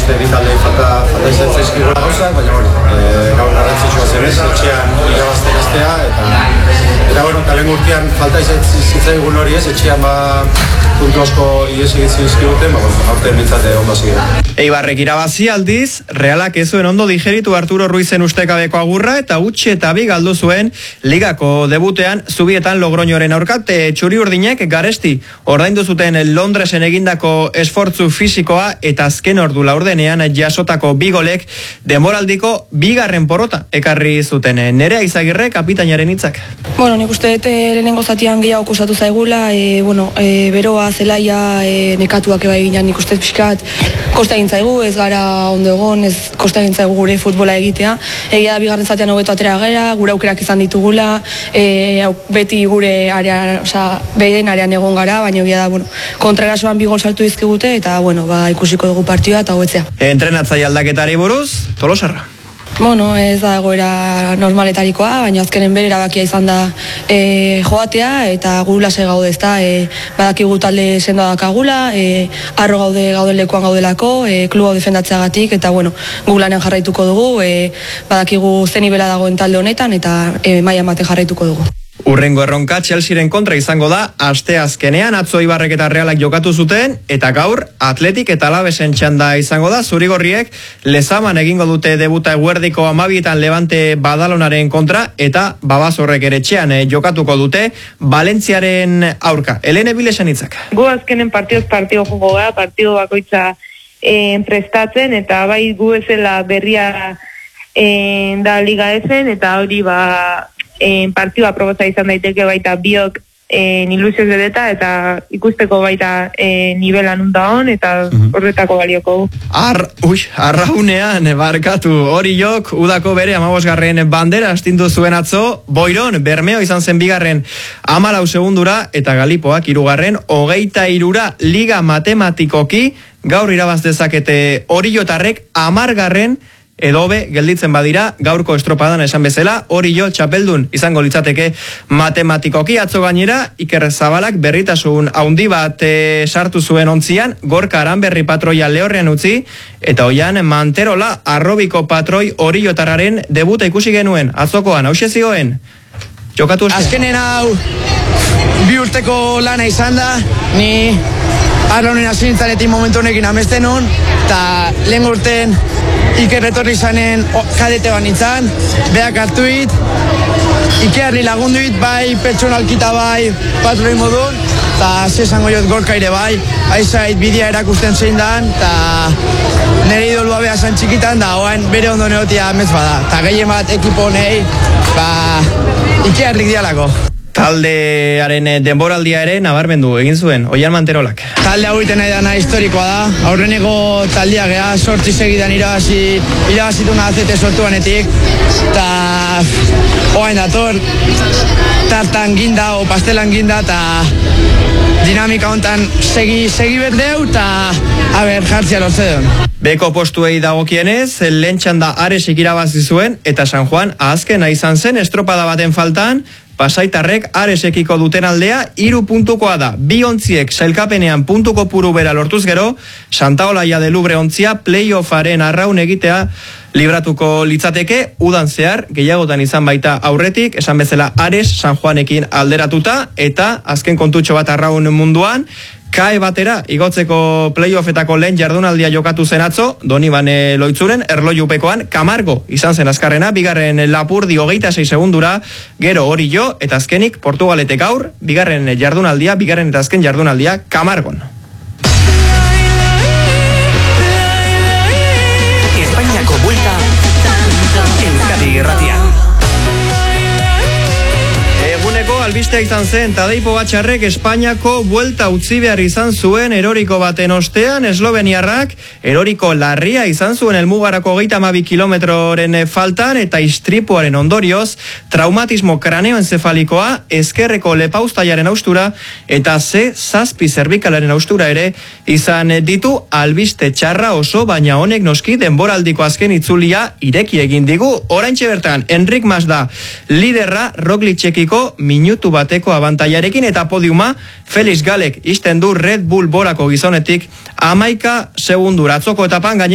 uste ditaldei falta izan zaizkigula gauzak, baina gaur garrantzitsua zenez, etxean irabazten hastea, eta lehen urtean falta izan zitzaigun hori ez, etxean puntu asko ies egitzi izkiguten, aurten bintzate ondo ziren. Eibarrek irabazi aldiz, Realak ez zuen ondo digeritu Arturo Ruizen ustekabeko agurra eta utxe eta bi galdu zuen ligako debutean Zubietan Logroñoren aurkate. Txuri urdinek garesti ordaindu zuten Londresen egindako esfortzu fisikoa eta azken ordu laurdenean jasotako bi golek denboraldiko bigarren porrota ekarri zuten. Nerea Izagirre kapitainaren hitzak. Bueno, nik uste lehenengo zatian gehiago kostatu zaigula, beroa, zelaia, nekatuak ebai ginen nik uste pixkat kosta egin zaigu, ez gara ondo egon, ez kosta egin zaigu gure futbola egitea. Egia da bigarren zatean hobeto atera gera, gure aukerak izan ditugula, beti gure behen arean egon gara, baina egia da, kontrarasoan bi gol sartu dizkigute, eta, ikusiko dugu partioa eta hobetzea. Entrenatzaile aldaketari buruz, Tolosarra. Ez da egoera normaletarikoa, baina azkenen bere erabakia izan da joatea, eta gu lase gaude ezta, badakigu talde sendoa dakagula, arro gauden lekuan gaudelako, kluba defendatzeagatik, eta gu lanen jarraituko dugu, badakigu zen nibela dagoen talde honetan, eta maila ematen jarraituko dugu. Urrengo erronka Chelsearen kontra izango da aste azkenean. Atzo Eibarrek eta Realak jokatu zuten eta gaur Atletik eta Alavesen txanda izango da. Zurigorriek Lezaman egingo dute debuta eguerdiko 12etan Levante Badalonaren kontra eta Babazorrek ere etxean jokatuko dute Valentziaren aurka. Helene Bilesan hitzak. Gu azkenen partioz joko gara, partio bakoitza prestatzen eta bai gu ezela berria da liga ezen eta hori partioa proboza izan daiteke baita biok ilusioz edeta eta ikusteko baita nivelan undaon eta horretako balioko. Arraunean barkatu hori jok, udako bere 15. bandera astindu zuen atzo, Boiron, Bermeo izan zen bigarren 14 segundura eta Galipoak 3. 23 liga matematikoki gaur irabaz dezakete Orillotarrek 10. edobe gelditzen badira gaurko estropadan esan bezala, Orillo txapeldun izango litzateke matematikoki. Atzo gainera Iker Zabalak berritasun haundi bat sartu zuen ontzian, Gorka Aranberri patroia lehorrean utzi eta Oian Manterola arrobiko patroi Orillotarraren debuta ikusi genuen atzokoan. Hauxe zioen jokatu azkenen hau bi urteko lana izan da, ni arraunen asinitzanetik momentu honekin amesten hon, eta lehen urten Iker etorri izanen kadete banitzan, beak hartuit, Ikerri lagunduit, bai pertsonalkita bai patroi modun, eta zesango jot Gorka ere bai, aizait bidea erakusten zein dan, eta nire idolua beha zan txikitan, da oan bere ondo neotia amez bada, eta gehien bat ekipo honei, Ikerrik dialako. Taldearen denboraldia ere nabarmendu egin zuen Oian Manterolak. Talde hau iten nahi dana historikoa da. Aurreneko taldea geha, 8 segidan irabazituna azete sortuanetik. Eta oain dator, tartan ginda o pastelan ginda eta dinamika hontan segi berdeu eta jartzia lortze duen. Beko postuei dagokienez, lehen txanda Aresik irabazi zuen eta San Juan azkena izan zen estropada baten faltan. Pasaitarrek Aresekiko duten aldea 3 puntukoa da. Bi ontziek sailkapenean puntu kopuru bera lortuz gero, Santaolaia de Lubre ontzia playoffaren arraun egitea libratuko litzateke, udan zehar gehiagotan izan baita aurretik, esan bezala Ares San Juanekin alderatuta eta azken kontutxo bat arraun munduan, Kae batera, igotzeko playoffetako lehen jardunaldia jokatu zen atzo, Donibane Loitzuren, erlojupekoan, Camargo izan zen azkarrena, bigarren Lapurdi 26 segundura, gero Orillo, eta azkenik Portugaletek gaur, bigarren eta azken jardunaldia, Camargon. Espainiako buelta, Euskadi irratia. Albistea izan zen, Tadei Pogačarrek Espainiako buelta utzi behar izan zuen eroriko baten ostean, esloveniarrak eroriko larria izan zuen helmugarako 32 kilometroren faltan eta istripuaren ondorioz, traumatismo kraneoencefalikoa, ezkerreko lepauztaiaren austura eta zazpi zerbikalaren austura ere izan ditu. Albiste txarra oso, baina honek noski denboraldiko azken itzulia ireki egin digu. Oraintxe bertan, Enric Mas da liderra Roglicekiko minutu bateko abantaiarekin eta podiuma Felix Galek isten du Red Bull borako gizonetik 11 segundura. Atzoko etapan